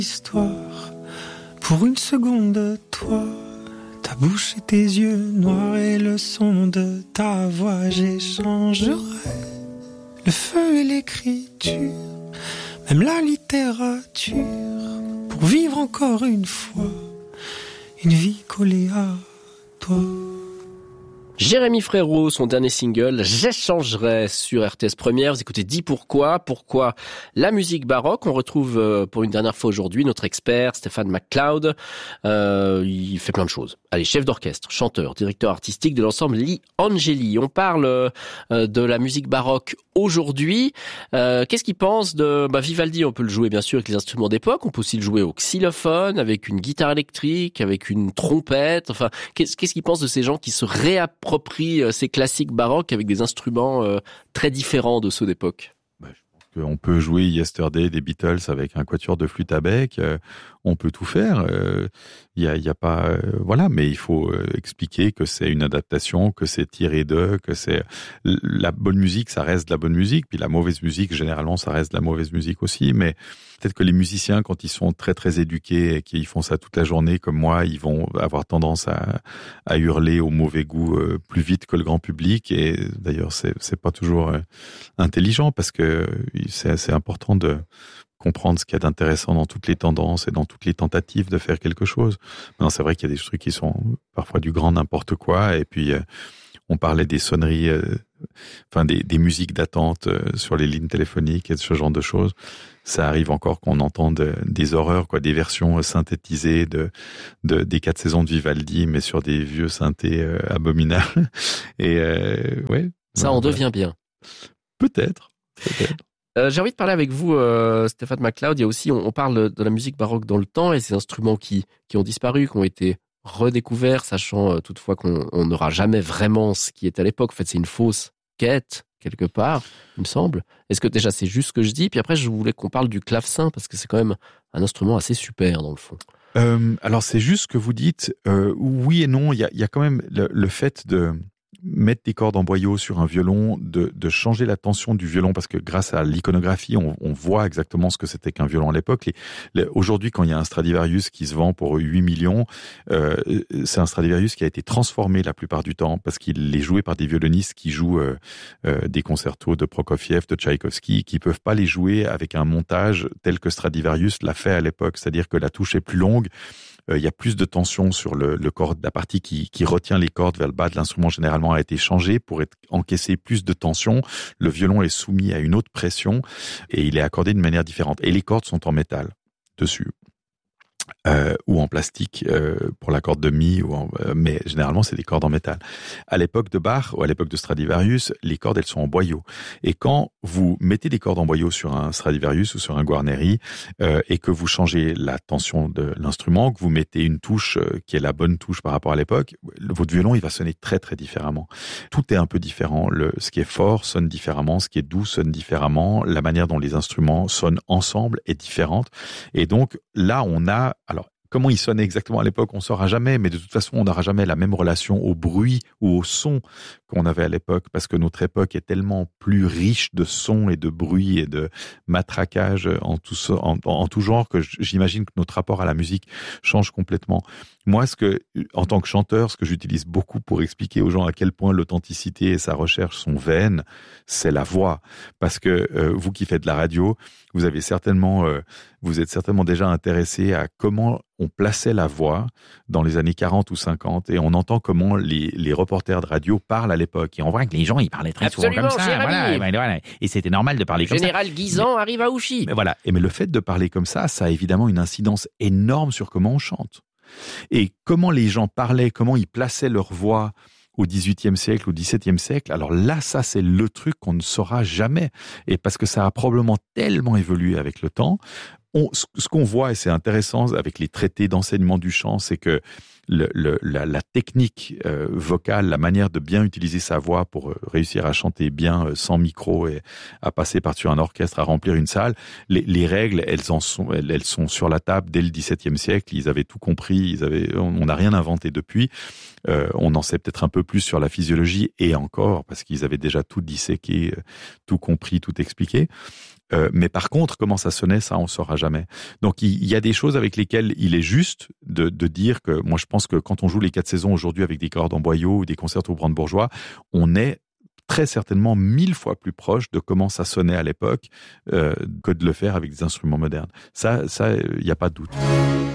Histoire, pour une seconde, toi, ta bouche et tes yeux noirs et le son de ta voix, j'échangerai le feu et l'écriture, même la littérature, pour vivre encore une fois une vie collée à toi. Jérémy Frérot, son dernier single, J'échangerai sur RTS Première. Vous écoutez Dis pourquoi la musique baroque. On retrouve pour une dernière fois aujourd'hui notre expert Stéphane McCloud. Il fait plein de choses. Allez, chef d'orchestre, chanteur, directeur artistique de l'ensemble Li Angeli. On parle de la musique baroque aujourd'hui. Qu'est-ce qu'il pense de Vivaldi? On peut le jouer bien sûr avec les instruments d'époque. On peut aussi le jouer au xylophone, avec une guitare électrique, avec une trompette. Enfin, qu'est-ce qu'il pense de ces gens qui se réapproprient ces classiques baroques avec des instruments très différents de ceux d'époque? Je pense qu'on peut jouer Yesterday des Beatles avec un quatuor de flûte à bec. On peut tout faire. Il y a pas, voilà, mais il faut expliquer que c'est une adaptation, que c'est tiré d'eux, que c'est la bonne musique, ça reste de la bonne musique, puis la mauvaise musique, généralement, ça reste de la mauvaise musique aussi. Mais peut-être que les musiciens, quand ils sont très très éduqués et qu'ils font ça toute la journée, comme moi, ils vont avoir tendance à hurler au mauvais goût plus vite que le grand public. Et d'ailleurs, c'est pas toujours intelligent, parce que c'est important de comprendre ce qu'il y a d'intéressant dans toutes les tendances et dans toutes les tentatives de faire quelque chose. Maintenant, c'est vrai qu'il y a des trucs qui sont parfois du grand n'importe quoi. Et puis, on parlait des sonneries, des musiques d'attente sur les lignes téléphoniques et ce genre de choses. Ça arrive encore qu'on entende des horreurs, des versions synthétisées des 4 saisons de Vivaldi, mais sur des vieux synthés abominables. Et ouais. Ça en devient bien. Peut-être. J'ai envie de parler avec vous, Stéphane McCloud. Il y a aussi, on parle de la musique baroque dans le temps et ces instruments qui ont disparu, qui ont été redécouverts, sachant toutefois qu'on n'aura jamais vraiment ce qui était à l'époque. En fait, c'est une fausse quête, quelque part, il me semble. Est-ce que déjà c'est juste ce que je dis? Puis après, je voulais qu'on parle du clavecin, parce que c'est quand même un instrument assez super dans le fond. Alors, c'est juste ce que vous dites. Oui et non. Il y a quand même le fait de mettre des cordes en boyau sur un violon, de changer la tension du violon, parce que grâce à l'iconographie, on voit exactement ce que c'était qu'un violon à l'époque. Aujourd'hui, quand il y a un Stradivarius qui se vend pour 8 millions, c'est un Stradivarius qui a été transformé la plupart du temps, parce qu'il est joué par des violonistes qui jouent des concertos de Prokofiev, de Tchaïkovski, qui peuvent pas les jouer avec un montage tel que Stradivarius l'a fait à l'époque. C'est-à-dire que la touche est plus longue, il y a plus de tension sur le corps, la partie qui retient les cordes vers le bas de l'instrument généralement a été changée pour encaisser plus de tension. Le violon est soumis à une autre pression et il est accordé de manière différente. Et les cordes sont en métal dessus. Ou en plastique pour la corde de mi, mais généralement c'est des cordes en métal. À l'époque de Bach ou à l'époque de Stradivarius, les cordes elles sont en boyau. Et quand vous mettez des cordes en boyau sur un Stradivarius ou sur un Guarneri et que vous changez la tension de l'instrument, que vous mettez une touche qui est la bonne touche par rapport à l'époque, votre violon il va sonner très très différemment. Tout est un peu différent. Ce qui est fort sonne différemment, ce qui est doux sonne différemment, la manière dont les instruments sonnent ensemble est différente. Et donc là on a, alors, comment il sonnait exactement à l'époque, on ne saura jamais, mais de toute façon, on n'aura jamais la même relation au bruit ou au son qu'on avait à l'époque, parce que notre époque est tellement plus riche de sons et de bruit et de matraquage en tout genre, que j'imagine que notre rapport à la musique change complètement. Moi, en tant que chanteur, ce que j'utilise beaucoup pour expliquer aux gens à quel point l'authenticité et sa recherche sont vaines, c'est la voix. Parce que vous qui faites de la radio, vous êtes certainement déjà intéressé à comment on plaçait la voix dans les années 40 ou 50 et on entend comment les reporters de radio parlent à l'époque. Et on voit que les gens, ils parlaient très souvent comme ça. Voilà. Et c'était normal de parler comme ça. Général Guisan arrive à Ouchy. Mais voilà. Mais le fait de parler comme ça a évidemment une incidence énorme sur comment on chante. Et comment les gens parlaient, comment ils plaçaient leur voix au XVIIIe siècle, au XVIIe siècle, alors là, ça, c'est le truc qu'on ne saura jamais. Et parce que ça a probablement tellement évolué avec le temps, ce qu'on voit, et c'est intéressant avec les traités d'enseignement du chant, c'est que la technique vocale, la manière de bien utiliser sa voix pour réussir à chanter bien sans micro et à passer par-dessus un orchestre, à remplir une salle, les règles, elles sont sur la table dès le XVIIe siècle. Ils avaient tout compris, on n'a rien inventé depuis. On en sait peut-être un peu plus sur la physiologie et encore, parce qu'ils avaient déjà tout disséqué, tout compris, tout expliqué. Mais par contre, comment ça sonnait, ça on saura jamais. Donc il y a des choses avec lesquelles il est juste de dire que moi je pense que quand on joue les 4 saisons aujourd'hui avec des cordes en boyau ou des concertos brandebourgeois, on est très certainement 1000 fois plus proche de comment ça sonnait à l'époque que de le faire avec des instruments modernes. Ça, il n'y a pas de doute.